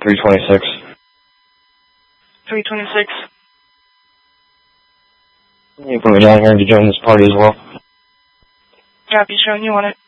326. 326. You put me down here to join this party as well. Copy, showing you on it.